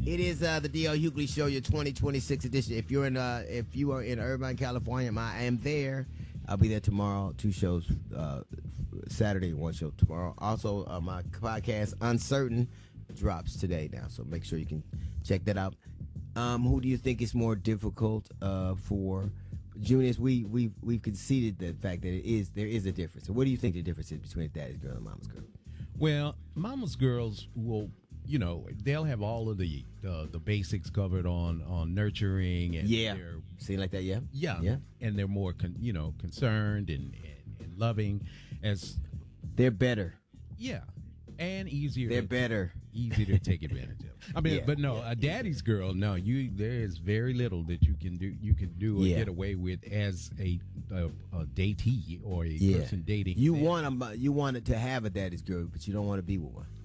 It is the D.L. Hughley Show, your 2026 edition. If you are in Irvine, California, I am there. I'll be there tomorrow. 2 shows, Saturday, 1 show tomorrow. Also, my podcast Uncertain drops today now, so make sure you can check that out. Who do you think is more difficult for Junius? We've conceded the fact that there is a difference. So what do you think the difference is between a daddy's girl and a mama's girl? Well, mama's girls will, they'll have all of the basics covered on nurturing and see like that, yeah, and they're more concerned and loving, as they're better, and easier. They're better, easy to take advantage of. I mean, but no, a daddy's girl, no, there is very little that you can do or get away with as a datee or a person dating. You want it to have a daddy's girl, but you don't want to be with one.